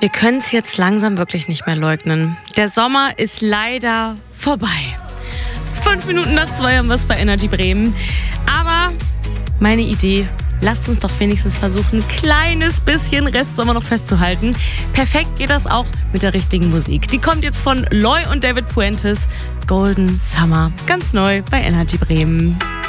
Wir können es jetzt langsam wirklich nicht mehr leugnen. Der Sommer ist leider vorbei. 5 Minuten nach 2 haben wir es bei Energy Bremen. Aber meine Idee, lasst uns doch wenigstens versuchen, ein kleines bisschen Restsommer noch festzuhalten. Perfekt geht das auch mit der richtigen Musik. Die kommt jetzt von Loy und David Fuentes. Golden Summer. Ganz neu bei Energy Bremen.